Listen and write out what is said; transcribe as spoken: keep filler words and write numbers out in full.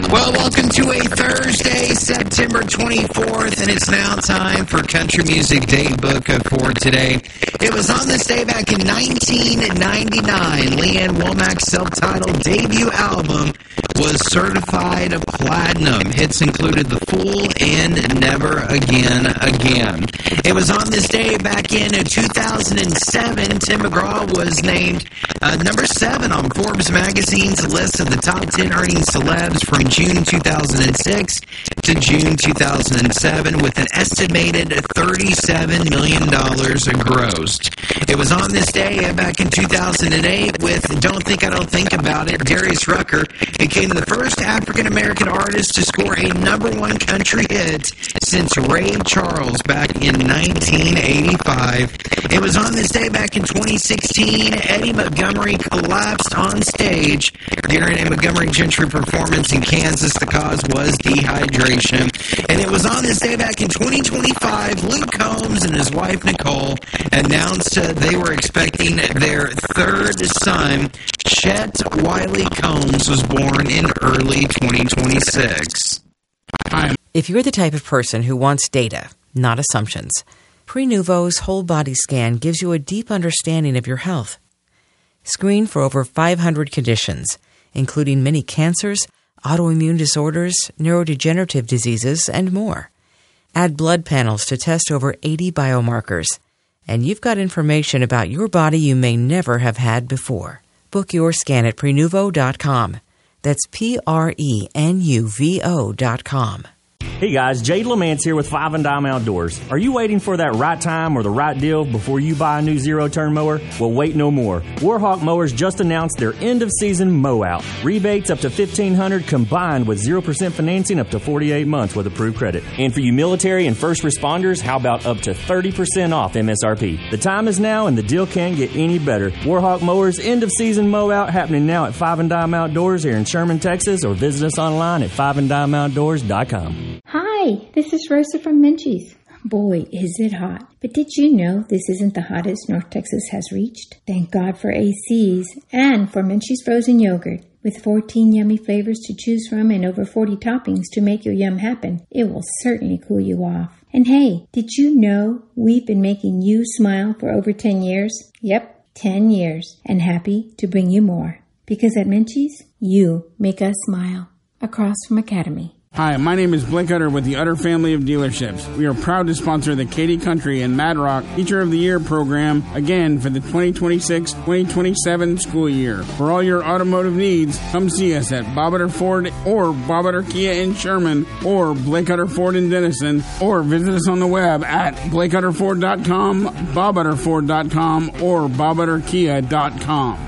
Well, welcome to a Thursday, September twenty-fourth, and it's now time for Country Music Daybook for today. It was on this day back in nineteen ninety-nine. Leanne Womack's self-titled debut album was certified platinum. Hits included The Fool and Never Again Again. It was on this day back in two thousand seven. Tim McGraw was named uh, number seven on Forbes magazine's list of the top ten earning celebs from June two thousand six to June two thousand seven with an estimated thirty-seven million dollars grossed. It was on this day back in two thousand eight with Don't Think I Don't Think About It. Darius Rucker became the first African-American artist to score a number one country hit since Ray Charles back in nineteen eighty-five. It was on this day back in twenty sixteen. Eddie Montgomery collapsed on stage during a Montgomery Gentry performance in Kansas. The cause was dehydration. And it was on this day back in twenty twenty-five, Luke Combs and his wife Nicole announced uh, they were expecting their third son. Chet Wiley Combs was born in early twenty twenty-six. Hi. If you're the type of person who wants data, not assumptions, Prenuvo's whole body scan gives you a deep understanding of your health. Screen for over five hundred conditions, including many cancers, autoimmune disorders, neurodegenerative diseases, and more. Add blood panels to test over eighty biomarkers, and you've got information about your body you may never have had before. Book your scan at Prenuvo dot com. That's P R E N U V O dot com. Hey guys, Jade Lamance here with Five and Dime Outdoors. Are you waiting for that right time or the right deal before you buy a new zero-turn mower? Well, wait no more. Warhawk Mowers just announced their end-of-season mow-out. Rebates up to fifteen hundred dollars combined with zero percent financing up to forty-eight months with approved credit. And for you military and first responders, how about up to thirty percent off M S R P? The time is now and the deal can't get any better. Warhawk Mowers end-of-season mow-out happening now at Five and Dime Outdoors here in Sherman, Texas, or visit us online at five and dime outdoors dot com. Hi, this is Rosa from Menchie's. Boy, is it hot. But did you know this isn't the hottest North Texas has reached? Thank God for A Cs and for Menchie's frozen yogurt. With fourteen yummy flavors to choose from and over forty toppings to make your yum happen, it will certainly cool you off. And hey, did you know we've been making you smile for over ten years? Yep, ten years. And happy to bring you more. Because at Menchie's, you make us smile. Across from Academy. Hi, my name is Blake Utter with the Utter family of dealerships. We are proud to sponsor the Katy Country and Mad Rock Teacher of the Year program again for the twenty twenty-six twenty twenty-seven school year. For all your automotive needs, come see us at Bob Utter Ford or Bob Utter Kia in Sherman or Blake Utter Ford in Denison, or visit us on the web at blake utter ford dot com, bob utter ford dot com, or bob utter kia dot com.